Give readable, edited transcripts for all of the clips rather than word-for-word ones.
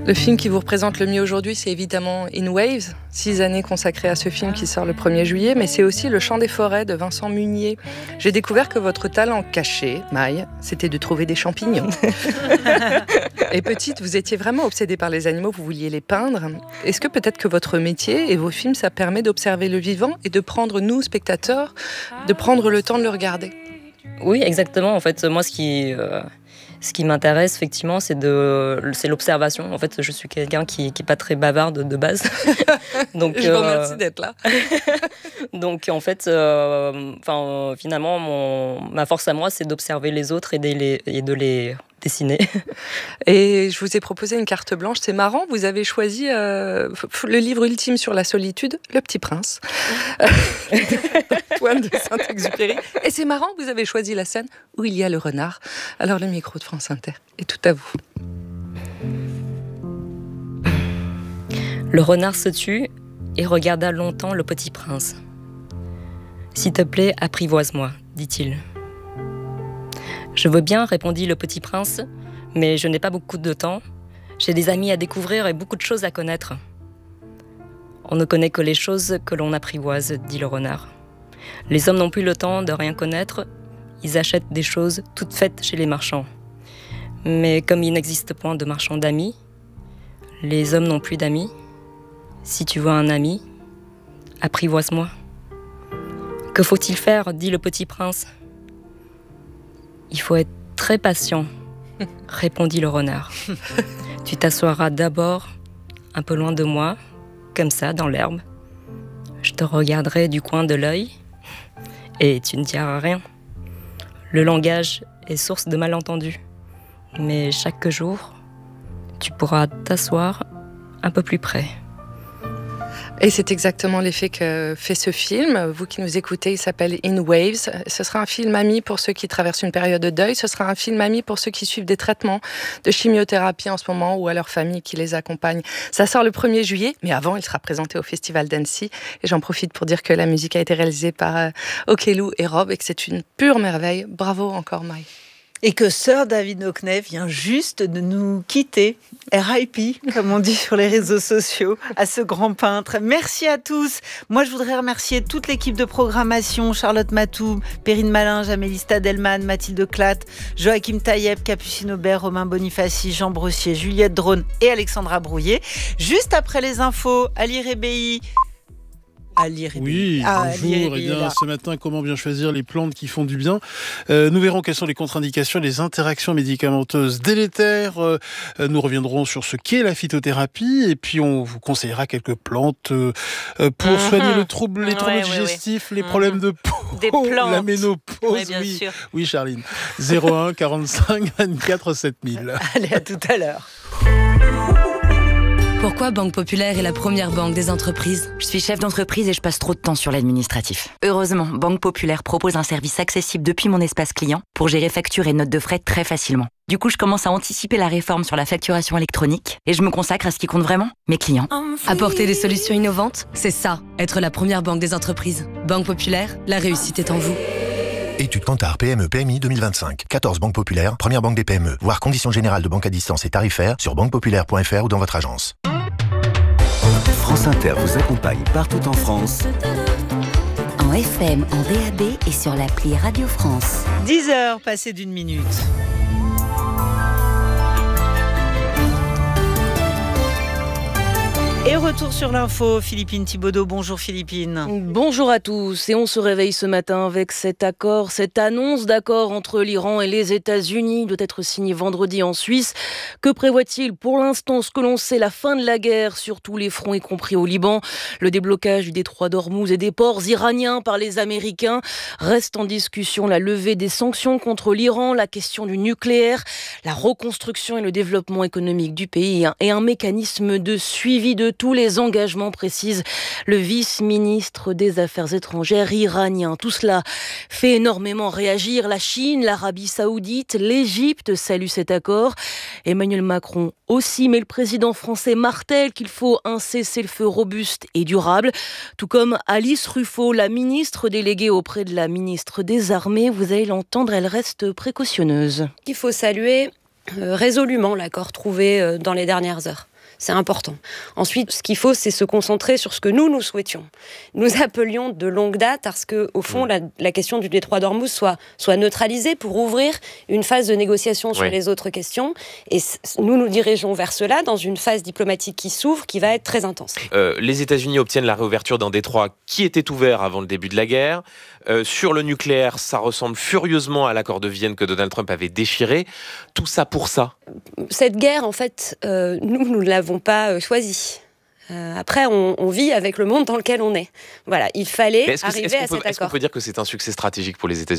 Le film qui vous représente le mieux aujourd'hui, c'est évidemment In Waves, 6 années consacrées à ce film qui sort le 1er juillet, mais c'est aussi Le Chant des forêts de Vincent Munier. J'ai découvert que votre talent caché, Maï, c'était de trouver des champignons. Et petite, vous étiez vraiment obsédée par les animaux, vous vouliez les peindre. Est-ce que peut-être que votre métier et vos films, ça permet d'observer le vivant et de prendre, nous, spectateurs, de prendre le temps de le regarder ? Oui, exactement. En fait, moi, ce qui m'intéresse, effectivement, c'est l'observation. En fait, je suis quelqu'un qui n'est pas très bavarde de base. Donc, je vous remercie d'être là. Donc, en fait, finalement, ma force à moi, c'est d'observer les autres et de les dessiner. Et je vous ai proposé une carte blanche. C'est marrant, vous avez choisi le livre ultime sur la solitude, Le Petit Prince, d'Antoine de Saint-Exupéry. Et c'est marrant, vous avez choisi la scène où il y a le renard. Alors le micro de France Inter est tout à vous. Le renard se tut et regarda longtemps le petit prince. « S'il te plaît, apprivoise-moi, dit-il. » « Je veux bien, répondit le petit prince, mais je n'ai pas beaucoup de temps. J'ai des amis à découvrir et beaucoup de choses à connaître. » « On ne connaît que les choses que l'on apprivoise, dit le renard. Les hommes n'ont plus le temps de rien connaître, ils achètent des choses toutes faites chez les marchands. Mais comme il n'existe point de marchands d'amis, les hommes n'ont plus d'amis. Si tu veux un ami, apprivoise-moi. Que faut-il faire, dit le petit prince. Il faut être très patient, répondit le renard. Tu t'assoiras d'abord un peu loin de moi, comme ça, dans l'herbe. Je te regarderai du coin de l'œil et tu ne diras rien. Le langage est source de malentendus, mais chaque jour, tu pourras t'asseoir un peu plus près. Et c'est exactement l'effet que fait ce film. Vous qui nous écoutez, il s'appelle In Waves. Ce sera un film ami pour ceux qui traversent une période de deuil. Ce sera un film ami pour ceux qui suivent des traitements de chimiothérapie en ce moment ou à leur famille qui les accompagne. Ça sort le 1er juillet, mais avant, il sera présenté au Festival d'Annecy. Et j'en profite pour dire que la musique a été réalisée par Okelou et Rob et que c'est une pure merveille. Bravo encore, Maï. Et que Sir David Hockney vient juste de nous quitter. RIP, comme on dit sur les réseaux sociaux, à ce grand peintre. Merci à tous. Moi, je voudrais remercier toute l'équipe de programmation, Charlotte Matou, Perrine Malinge, Amélie Stadelman, Mathilde Klatt, Joachim Taïeb, Capucine Aubert, Romain Bonifaci, Jean Brossier, Juliette Drone et Alexandra Brouillet. Juste après les infos, Ali Rebéi. Oui, bonjour. Eh bien, ce matin, comment bien choisir les plantes qui font du bien. Nous verrons quelles sont les contre-indications, les interactions médicamenteuses délétères. Nous reviendrons sur ce qu'est la phytothérapie et puis on vous conseillera quelques plantes pour soigner les troubles digestifs, les problèmes de peau, la ménopause. Sûr. Oui, Charline. 01 45 24 7000. Allez, à tout à l'heure. Pourquoi Banque Populaire est la première banque des entreprises ? Je suis chef d'entreprise et je passe trop de temps sur l'administratif. Heureusement, Banque Populaire propose un service accessible depuis mon espace client pour gérer factures et notes de frais très facilement. Du coup, je commence à anticiper la réforme sur la facturation électronique et je me consacre à ce qui compte vraiment, mes clients. Apporter des solutions innovantes, c'est ça, être la première banque des entreprises. Banque Populaire, la réussite est en vous. Étude Kantar PME PMI 2025. 14 banques populaires, première banque des PME. Voir conditions générales de banque à distance et tarifaires sur banquepopulaire.fr ou dans votre agence. France Inter vous accompagne partout en France. En FM, en DAB et sur l'appli Radio France. 10h passées d'1 minute. Et retour sur l'info, Philippine Thibaudot. Bonjour Philippine. Bonjour à tous. Et on se réveille ce matin avec cet accord, cette annonce d'accord entre l'Iran et les États-Unis. Il doit être signé vendredi en Suisse. Que prévoit-il pour l'instant? Ce que l'on sait, la fin de la guerre sur tous les fronts, y compris au Liban. Le déblocage du détroit d'Ormuz et des ports iraniens par les Américains. Reste en discussion la levée des sanctions contre l'Iran, la question du nucléaire, la reconstruction et le développement économique du pays et un mécanisme de suivi de tous les engagements, précise le vice-ministre des Affaires étrangères iranien. Tout cela fait énormément réagir la Chine, l'Arabie Saoudite, l'Égypte salue cet accord. Emmanuel Macron aussi, mais le président français martèle qu'il faut un cessez-le-feu robuste et durable. Tout comme Alice Ruffo, la ministre déléguée auprès de la ministre des Armées. Vous allez l'entendre, elle reste précautionneuse. Il faut saluer résolument l'accord trouvé dans les dernières heures. c'est important. Ensuite, ce qu'il faut, c'est se concentrer sur ce que nous souhaitions. Nous appelions de longue date à ce que, au fond, la question du détroit d'Ormuz soit neutralisée pour ouvrir une phase de négociation sur les autres questions. Et nous nous dirigeons vers cela dans une phase diplomatique qui s'ouvre, qui va être très intense. Les États-Unis obtiennent la réouverture d'un détroit qui était ouvert avant le début de la guerre. Sur le nucléaire, ça ressemble furieusement à l'accord de Vienne que Donald Trump avait déchiré. Tout ça pour ça. Cette guerre, en fait, nous ne l'avons pas choisie. Après, on vit avec le monde dans lequel on est. Voilà, il fallait arriver à cet accord. Est-ce qu'on peut dire que c'est un succès stratégique pour les États-Unis ?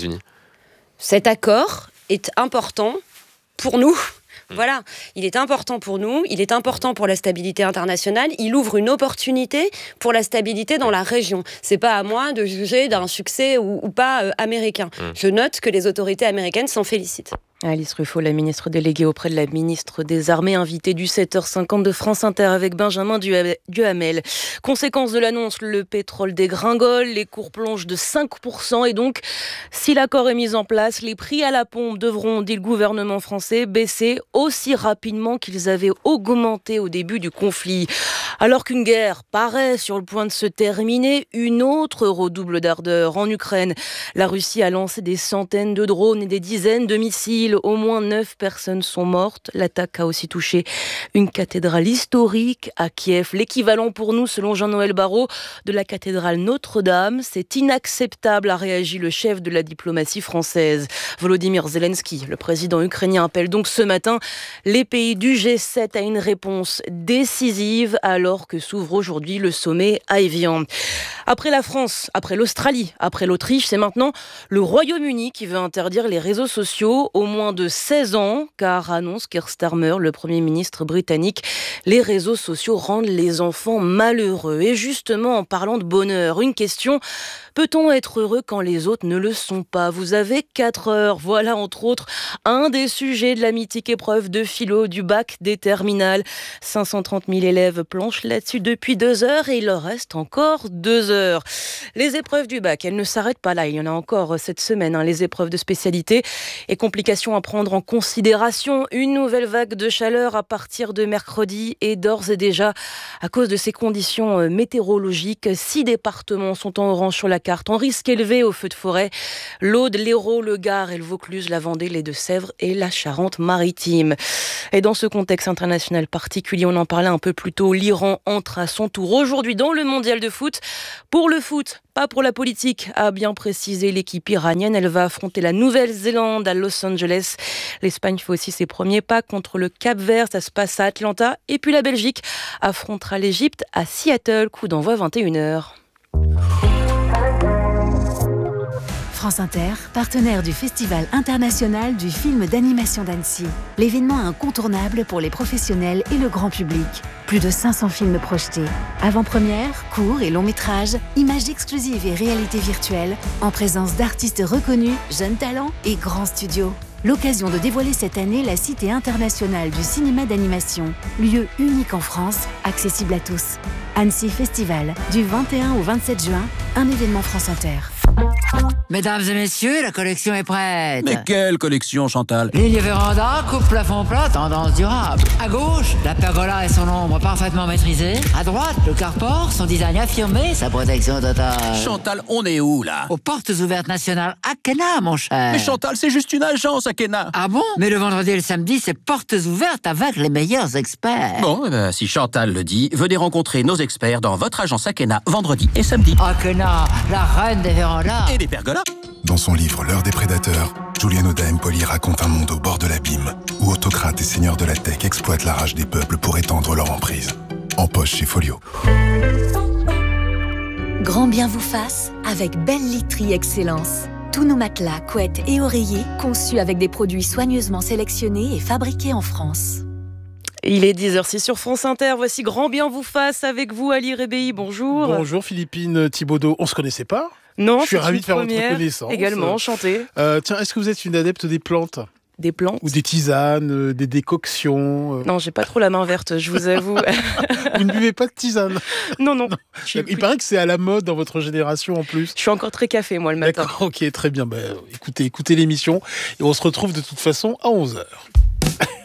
Cet accord est important pour nous. Voilà, il est important pour nous, il est important pour la stabilité internationale, il ouvre une opportunité pour la stabilité dans la région. C'est pas à moi de juger d'un succès ou pas américain. Je note que les autorités américaines s'en félicitent. Alice Ruffo, la ministre déléguée auprès de la ministre des Armées, invitée du 7h50 de France Inter avec Benjamin Duhamel. Conséquence de l'annonce, le pétrole dégringole, les cours plongent de 5% et donc, si l'accord est mis en place, les prix à la pompe devront, dit le gouvernement français, baisser aussi rapidement qu'ils avaient augmenté au début du conflit. Alors qu'une guerre paraît sur le point de se terminer, une autre redouble d'ardeur en Ukraine. La Russie a lancé des centaines de drones et des dizaines de missiles. Au moins 9 personnes sont mortes. L'attaque a aussi touché une cathédrale historique à Kiev. L'équivalent pour nous, selon Jean-Noël Barrot, de la cathédrale Notre-Dame. C'est inacceptable, a réagi le chef de la diplomatie française. Volodymyr Zelensky, le président ukrainien, appelle donc ce matin les pays du G7 à une réponse décisive alors que s'ouvre aujourd'hui le sommet à Évian. Après la France, après l'Australie, après l'Autriche, c'est maintenant le Royaume-Uni qui veut interdire les réseaux sociaux au moins de 16 ans, car annonce Keir Starmer, le Premier ministre britannique, les réseaux sociaux rendent les enfants malheureux. Et justement, en parlant de bonheur, une question: peut-on être heureux quand les autres ne le sont pas ? Vous avez 4 heures. Voilà, entre autres, un des sujets de la mythique épreuve de philo du bac des terminales. 530 000 élèves planchent là-dessus depuis 2 heures et il leur reste encore 2 heures. Les épreuves du bac, elles ne s'arrêtent pas là. Il y en a encore cette semaine, les épreuves de spécialité et complications à prendre en considération. Une nouvelle vague de chaleur à partir de mercredi et d'ores et déjà, à cause de ces conditions météorologiques, 6 départements sont en orange sur la carte, en risque élevé aux feux de forêt: l'Aude, l'Hérault, le Gard et le Vaucluse, la Vendée, les Deux-Sèvres et la Charente-Maritime. Et dans ce contexte international particulier, on en parlait un peu plus tôt, l'Iran entre à son tour aujourd'hui dans le mondial de foot. Pour le foot, pas pour la politique, a bien précisé l'équipe iranienne. Elle va affronter la Nouvelle-Zélande à Los Angeles. L'Espagne fait aussi ses premiers pas contre le Cap-Vert. Ça se passe à Atlanta. Et puis la Belgique affrontera l'Égypte à Seattle. Coup d'envoi 21h. France Inter, partenaire du Festival international du film d'animation d'Annecy. L'événement incontournable pour les professionnels et le grand public. Plus de 500 films projetés. Avant-première, courts et longs métrages, images exclusives et réalité virtuelle, en présence d'artistes reconnus, jeunes talents et grands studios. L'occasion de dévoiler cette année la Cité internationale du cinéma d'animation, lieu unique en France, accessible à tous. Annecy Festival, du 21 au 27 juin, un événement France Inter. Mesdames et messieurs, la collection est prête. Mais quelle collection, Chantal? Ligne véranda, coupe plafond plat, tendance durable. À gauche, la pergola et son ombre parfaitement maîtrisée. À droite, le carport, son design affirmé, sa protection totale. Chantal, on est où, là? Aux portes ouvertes nationales Akena, mon cher. Mais Chantal, c'est juste une agence, Akena. Ah bon? Mais le vendredi et le samedi, c'est portes ouvertes avec les meilleurs experts. Bon, si Chantal le dit, venez rencontrer nos experts dans votre agence Akena, vendredi et samedi. Akena, la reine des vérandas. Et des pergolas. Dans son livre L'heure des prédateurs, Julian Oda Empoli raconte un monde au bord de l'abîme, où autocrates et seigneurs de la tech exploitent la rage des peuples pour étendre leur emprise. En poche chez Folio. Grand bien vous fasse avec Belle Literie Excellence. Tous nos matelas, couettes et oreillers conçus avec des produits soigneusement sélectionnés et fabriqués en France. Il est 10h06 sur France Inter. Voici Grand bien vous fasse avec vous, Ali Rébéi. Bonjour. Bonjour Philippine Thibaudeau. On se connaissait pas? Non, je suis ravi de faire votre connaissance. Également, enchanté. Tiens, est-ce que vous êtes une adepte des plantes? Des plantes? Ou des tisanes, des décoctions? Non, j'ai pas trop la main verte, je vous avoue. Vous ne buvez pas de tisane? Non. Il paraît que c'est à la mode dans votre génération en plus. Je suis encore très café, moi, le matin. D'accord, ok, très bien. Écoutez l'émission et on se retrouve de toute façon à 11h.